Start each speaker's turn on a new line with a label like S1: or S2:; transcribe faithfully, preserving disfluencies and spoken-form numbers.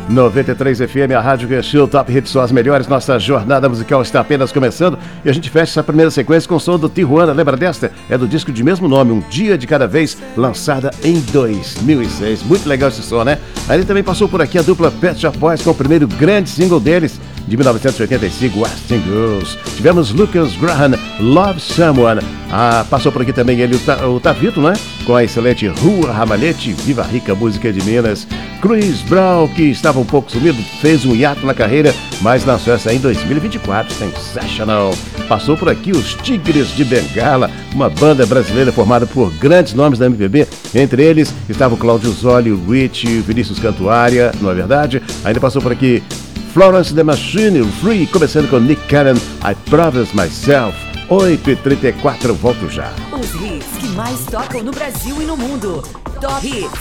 S1: noventa e três F M, a Rádio Restil, Top Hits são as melhores. Nossa jornada musical está apenas começando e a gente fecha essa primeira sequência com o som do Tijuana. Lembra desta? É do disco de mesmo nome, Um Dia de Cada Vez, lançada em dois mil e seis. Muito legal esse som, né? Aí também passou por aqui a dupla Pet Shop Boys com o primeiro grande single deles, de mil novecentos e oitenta e cinco, Western Girls. Tivemos Lucas Graham, Love Someone. Ah, passou por aqui também ele, o, Ta, o Tavito, né? Com a excelente Rua Ramalhete, Viva Rica, música de Minas. Chris Brown, que estava um pouco sumido, fez um hiato na carreira, mas lançou essa em dois mil e vinte e quatro, Sensational. Passou por aqui os Tigres de Bengala, uma banda brasileira formada por grandes nomes da M P B. Entre eles estava o Cláudio Zoli, o Rich, Vinícius Cantuária, não é verdade? Ainda passou por aqui Florence The Machine, o Free, começando com Nick Cannon, I Promise Myself. oito e trinta e quatro, volto já.
S2: Os hits que mais tocam no Brasil e no mundo. Top Hits